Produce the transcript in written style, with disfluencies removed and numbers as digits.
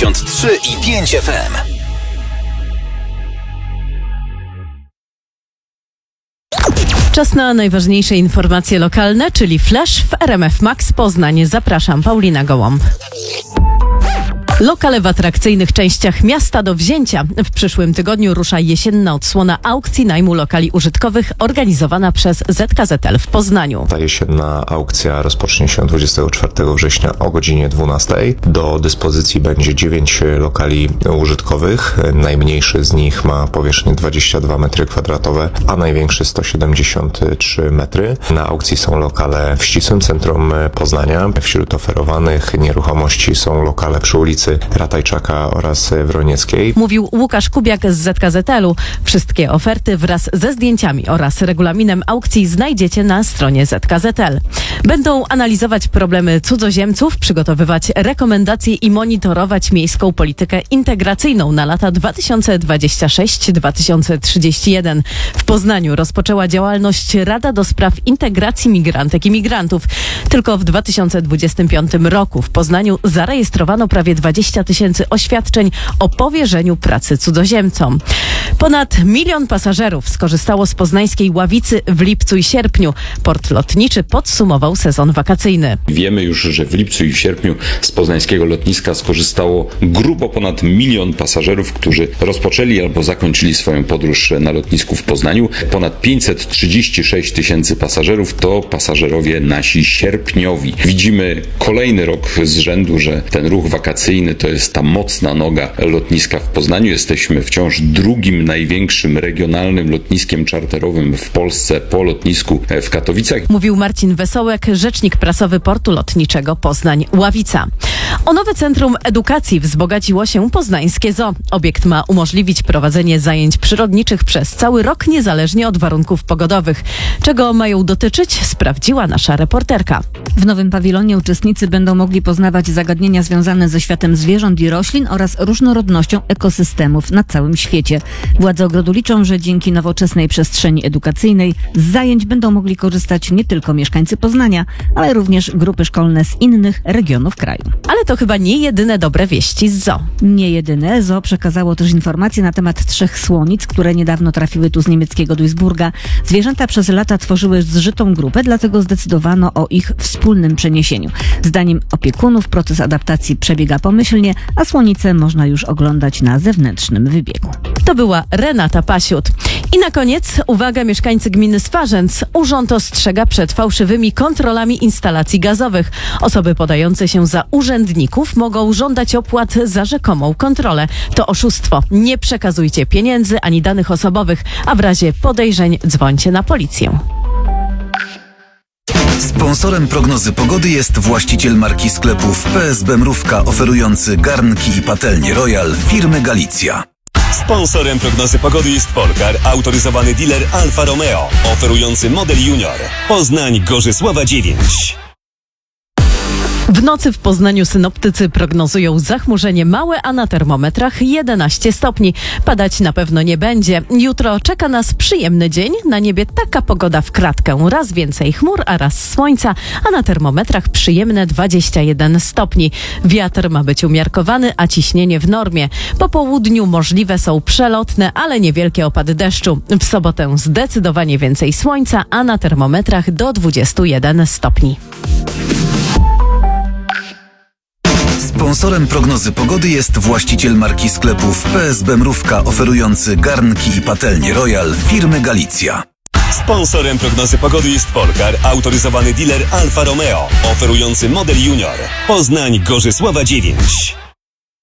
93,5 FM. Czas na najważniejsze informacje lokalne, czyli Flash w RMF Max Poznań. Zapraszam, Paulina Gołąb. Lokale w atrakcyjnych częściach miasta do wzięcia. W przyszłym tygodniu rusza jesienna odsłona aukcji najmu lokali użytkowych organizowana przez ZKZL w Poznaniu. Ta jesienna aukcja rozpocznie się 24 września o godzinie 12. Do dyspozycji będzie 9 lokali użytkowych. Najmniejszy z nich ma powierzchnię 22 m2, a największy 173 metry. Na aukcji są lokale w ścisłym centrum Poznania. Wśród oferowanych nieruchomości są lokale przy ulicy Ratajczaka oraz Wronieckiej. Mówił Łukasz Kubiak z ZKZL-u. Wszystkie oferty wraz ze zdjęciami oraz regulaminem aukcji znajdziecie na stronie ZKZL. Będą analizować problemy cudzoziemców, przygotowywać rekomendacje i monitorować miejską politykę integracyjną na lata 2026-2031. W Poznaniu rozpoczęła działalność Rada do Spraw Integracji Migrantek i Migrantów. Tylko w 2025 roku w Poznaniu zarejestrowano prawie 20 tysięcy oświadczeń o powierzeniu pracy cudzoziemcom. Ponad 1 milion pasażerów skorzystało z poznańskiej Ławicy w lipcu i sierpniu. Port lotniczy podsumował sezon wakacyjny. Wiemy już, że w lipcu i w sierpniu z poznańskiego lotniska skorzystało grubo ponad 1 milion pasażerów, którzy rozpoczęli albo zakończyli swoją podróż na lotnisku w Poznaniu. Ponad 536 tysięcy pasażerów to pasażerowie nasi sierpniowi. Widzimy kolejny rok z rzędu, że ten ruch wakacyjny to jest ta mocna noga lotniska w Poznaniu. Jesteśmy wciąż drugim największym regionalnym lotniskiem czarterowym w Polsce po lotnisku w Katowicach. Mówił Marcin Wesołek, rzecznik prasowy Portu Lotniczego Poznań-Ławica. O nowe Centrum Edukacji wzbogaciło się poznańskie zoo. Obiekt ma umożliwić prowadzenie zajęć przyrodniczych przez cały rok, niezależnie od warunków pogodowych. Czego mają dotyczyć, sprawdziła nasza reporterka. W nowym pawilonie uczestnicy będą mogli poznawać zagadnienia związane ze światem zwierząt i roślin oraz różnorodnością ekosystemów na całym świecie. Władze ogrodu liczą, że dzięki nowoczesnej przestrzeni edukacyjnej z zajęć będą mogli korzystać nie tylko mieszkańcy Poznania, ale również grupy szkolne z innych regionów kraju. Ale to chyba nie jedyne dobre wieści z zoo. Nie jedyne. Zoo przekazało też informacje na temat 3 słonic, które niedawno trafiły tu z niemieckiego Duisburga. Zwierzęta przez lata tworzyły zżytą grupę, dlatego zdecydowano o ich wspólnym przeniesieniu. Zdaniem opiekunów proces adaptacji przebiega pomyślnie, a słonice można już oglądać na zewnętrznym wybiegu. To była Renata Pasiut. I na koniec, uwaga, mieszkańcy gminy Swarzędz. Urząd ostrzega przed fałszywymi kontrolami instalacji gazowych. Osoby podające się za urzędników mogą żądać opłat za rzekomą kontrolę. To oszustwo. Nie przekazujcie pieniędzy ani danych osobowych, a w razie podejrzeń dzwońcie na policję. Sponsorem prognozy pogody jest właściciel marki sklepów PSB Mrówka oferujący garnki i patelnie Royal firmy Galicja. Sponsorem prognozy pogody jest Polkar, autoryzowany dealer Alfa Romeo, oferujący model Junior. Poznań, Gorzysława 9. W nocy w Poznaniu synoptycy prognozują zachmurzenie małe, a na termometrach 11 stopni. Padać na pewno nie będzie. Jutro czeka nas przyjemny dzień. Na niebie taka pogoda w kratkę. Raz więcej chmur, a raz słońca, a na termometrach przyjemne 21 stopni. Wiatr ma być umiarkowany, a ciśnienie w normie. Po południu możliwe są przelotne, ale niewielkie opady deszczu. W sobotę zdecydowanie więcej słońca, a na termometrach do 21 stopni. Sponsorem prognozy pogody jest właściciel marki sklepów PSB Mrówka oferujący garnki i patelnie Royal firmy Galicja. Sponsorem prognozy pogody jest Polkar, autoryzowany dealer Alfa Romeo, oferujący model Junior. Poznań, Gorzysława 9.